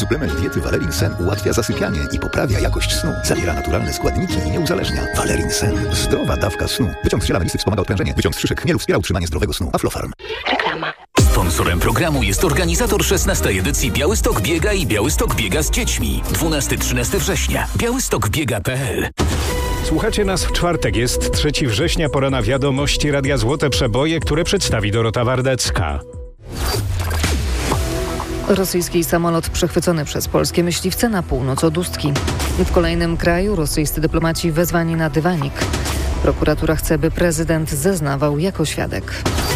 Suplement diety Valerin Sen ułatwia zasypianie i poprawia jakość snu. Zawiera naturalne składniki i nie uzależnia. Valerin Sen. Zdrowa dawka snu. Wyciąg z ziela melisy wspomaga odprężenie. Wyciąg z szyszek chmielu wspiera utrzymanie zdrowego snu. Aflofarm. Reklama. Sponsorem programu jest organizator 16. edycji Białystok Biega i Białystok Biega z dziećmi. 12-13 września. białystokbiega.pl. Słuchacie nas w czwartek, jest 3 września, pora na wiadomości Radia Złote Przeboje, które przedstawi Dorota Wardecka. Rosyjski samolot przechwycony przez polskie myśliwce na północ od Ustki. W kolejnym kraju rosyjscy dyplomaci wezwani na dywanik. Prokuratura chce, by prezydent zeznawał jako świadek.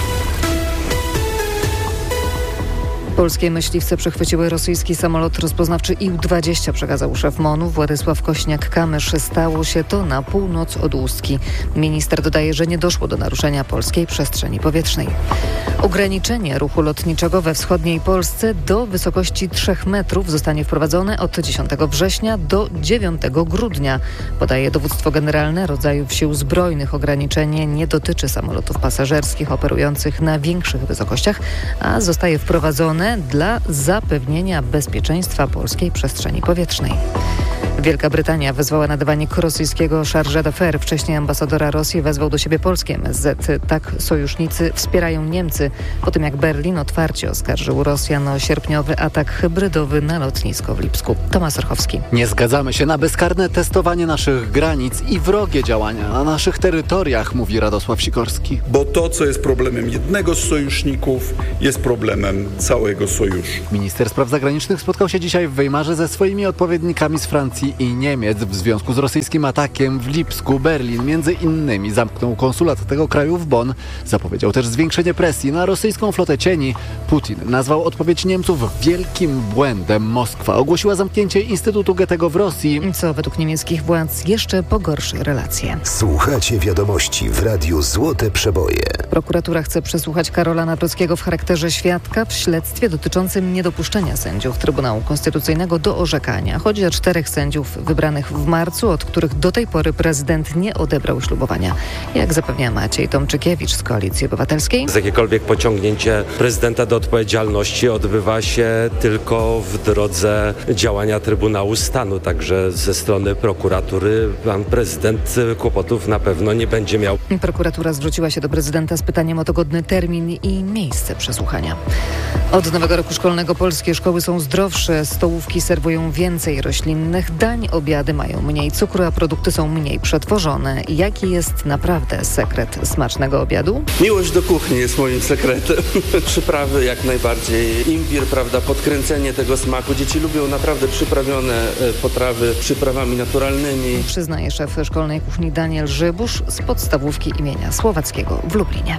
Polskie myśliwce przechwyciły rosyjski samolot rozpoznawczy IL-20, przekazał szef MON-u Władysław Kośniak-Kamysz. Stało się to na północ od Ustki. Minister dodaje, że nie doszło do naruszenia polskiej przestrzeni powietrznej. Ograniczenie ruchu lotniczego we wschodniej Polsce do wysokości 3 metrów zostanie wprowadzone od 10 września do 9 grudnia. Podaje dowództwo generalne rodzajów sił zbrojnych. Ograniczenie nie dotyczy samolotów pasażerskich operujących na większych wysokościach, a zostaje wprowadzone dla zapewnienia bezpieczeństwa polskiej przestrzeni powietrznej. Wielka Brytania wezwała na dywanik rosyjskiego chargé d'affaires. Wcześniej ambasadora Rosji wezwał do siebie polski MSZ. Tak sojusznicy wspierają Niemcy po tym, jak Berlin otwarcie oskarżył Rosjan o sierpniowy atak hybrydowy na lotnisko w Lipsku. Tomasz Orchowski. Nie zgadzamy się na bezkarne testowanie naszych granic i wrogie działania na naszych terytoriach, mówi Radosław Sikorski. Bo to, co jest problemem jednego z sojuszników, jest problemem całego sojuszu. Minister spraw zagranicznych spotkał się dzisiaj w Weimarze ze swoimi odpowiednikami z Francji i Niemiec w związku z rosyjskim atakiem w Lipsku. Berlin między innymi zamknął konsulat tego kraju w Bonn. Zapowiedział też zwiększenie presji na rosyjską flotę cieni. Putin nazwał odpowiedź Niemców wielkim błędem. Moskwa ogłosiła zamknięcie Instytutu Goethego w Rosji, Co według niemieckich władz jeszcze pogorszy relacje. Słuchacie wiadomości w Radiu Złote Przeboje. Prokuratura chce przesłuchać Karola Nawrockiego w charakterze świadka w śledztwie dotyczącym niedopuszczenia sędziów Trybunału Konstytucyjnego do orzekania. Chodzi o 4 sędziów wybranych w marcu, od których do tej pory prezydent nie odebrał ślubowania. Jak zapewnia Maciej Tomczykiewicz z Koalicji Obywatelskiej. Jakiekolwiek pociągnięcie prezydenta do odpowiedzialności odbywa się tylko w drodze działania Trybunału Stanu. Także ze strony prokuratury pan prezydent kłopotów na pewno nie będzie miał. Prokuratura zwróciła się do prezydenta z pytaniem o dogodny termin i miejsce przesłuchania. Od nowego roku szkolnego polskie szkoły są zdrowsze, stołówki serwują więcej roślinnych dań, obiady mają mniej cukru, a produkty są mniej przetworzone. Jaki jest naprawdę sekret smacznego obiadu? Miłość do kuchni jest moim sekretem. Przyprawy jak najbardziej, imbir, prawda, podkręcenie tego smaku. Dzieci lubią naprawdę przyprawione potrawy przyprawami naturalnymi. Przyznaje szef szkolnej kuchni Daniel Żybusz z podstawówki imienia Słowackiego w Lublinie.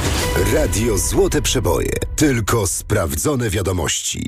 Radio Złote Przeboje. Tylko sprawdzone wiadomości.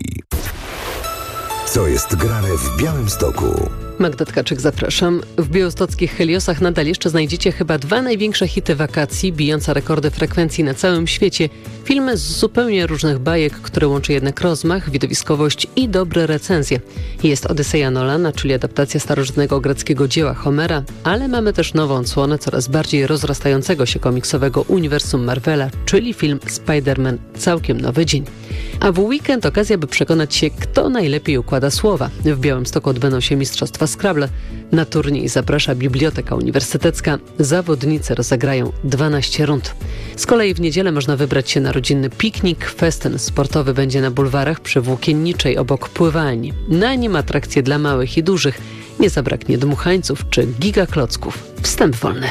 Co jest grane w Białymstoku? Magda Tkaczyk, zapraszam. W białostockich Heliosach nadal jeszcze znajdziecie chyba 2 największe hity wakacji, bijące rekordy frekwencji na całym świecie. Filmy z zupełnie różnych bajek, które łączy jednak rozmach, widowiskowość i dobre recenzje. Jest Odyseja Nolana, czyli adaptacja starożytnego greckiego dzieła Homera, ale mamy też nową odsłonę coraz bardziej rozrastającego się komiksowego uniwersum Marvela, czyli film Spider-Man Całkiem Nowy Dzień. A w weekend okazja, by przekonać się, kto najlepiej układa słowa. W Białymstoku odbędą się mistrzostwa Scrabble. Na turniej zaprasza Biblioteka Uniwersytecka. Zawodnicy rozegrają 12 rund. Z kolei w niedzielę można wybrać się na rodzinny piknik. Festyn sportowy będzie na bulwarach przy Włókienniczej obok pływalni. Na nim atrakcje dla małych i dużych. Nie zabraknie dmuchańców czy gigaklocków. Wstęp wolny.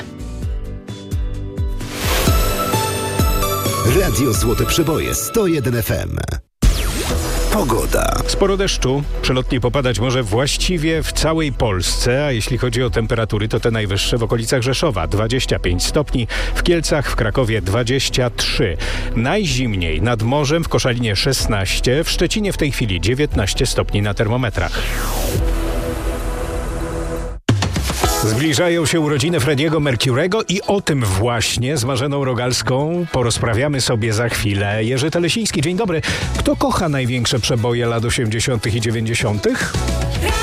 Radio Złote Przeboje 101 FM. Pogoda. Sporo deszczu. Przelotnie popadać może właściwie w całej Polsce, a jeśli chodzi o temperatury, to te najwyższe w okolicach Rzeszowa 25 stopni, w Kielcach, w Krakowie 23. Najzimniej nad morzem w Koszalinie 16, w Szczecinie w tej chwili 19 stopni na termometrach. Zbliżają się urodziny Freddie'ego Mercurego i o tym właśnie z Marzeną Rogalską porozprawiamy sobie za chwilę. Jerzy Telesiński, dzień dobry. Kto kocha największe przeboje lat 80. i 90.?